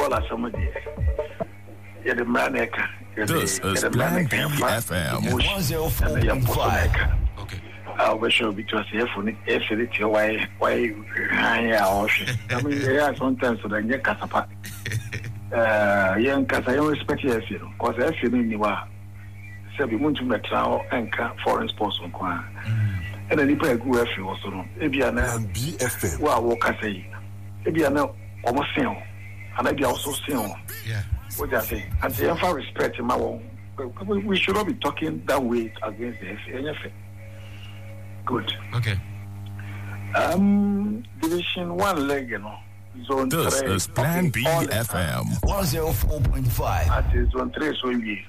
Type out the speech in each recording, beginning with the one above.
footballer somebody. Yeah, the Maneka. This is Plan B FM 104.5. Okay. I wish you because if it why I mean, yeah, sometimes so then you casapa. Young Casa, I respect you, because I feel in you are. So we want to make foreign sports on Kwan. And then you play good FA also. Maybe I know BFM. Well, what can I say? Maybe I know almost seen. And maybe also seen. Yeah. What I say? And the FA respect my own. We should not be talking that way against the FA. Good. Okay. Division 1 leg, you know. Zone This 3. is Plan B FM 104.5. At Zone 3, so we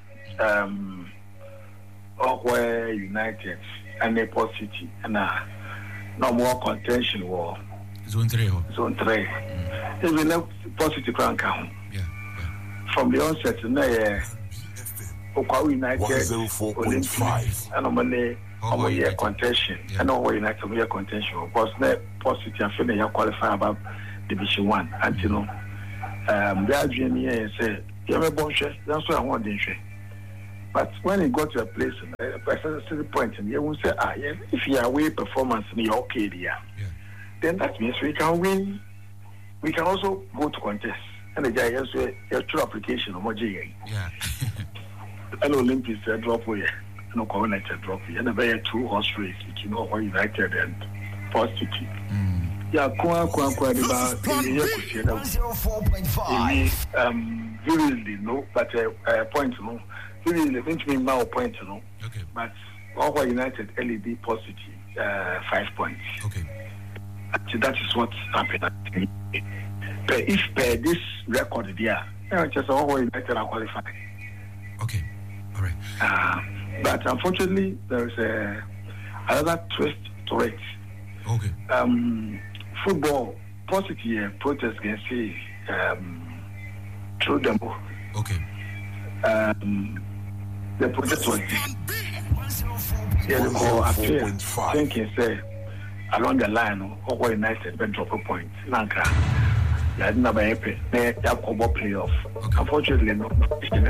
where United and Naples City and no more contention war. Zone 3. Zone 3. Even a positive rank count. Yeah. From the onset, Okwa United 104.5. and money. Our year contention, and our United year contention. Of course, net positive and feeling you qualify about Division 1. And you know, they are doing here and say, you have a bunch, that's what I want to say. But when you go to a place, a certain point, and you will say, yes, if you are away performance in your okay, then that means we can win. We can also go to contest. And the guy has a true application of Moji. Yeah. And Olympics drop away. No connected drop and a very two horse race between Okwa United and Port City. Yeah, Kwa about 104.5. Vividly no, but point no. Vividly going to be now point no. Okay. But Okwa United LED Port City 5 points. Okay. So that is what happened. If this record there, just Okwa United are qualified. Okay. All right. But unfortunately, there is another twist to it. Okay. Football, positive protest against through them. Okay. The protest was thinking, say, along the line, Okwa United went drop a point. Lanka, you had never happened. They have playoff. Unfortunately, no.